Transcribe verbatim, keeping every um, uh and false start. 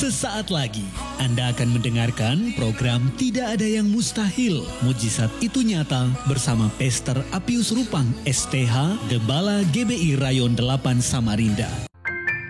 Sesaat lagi Anda akan mendengarkan program Tidak Ada Yang Mustahil, Mujizat Itu Nyata bersama Pastor Apius Rupang S T H, Gembala G B I Rayon delapan Samarinda.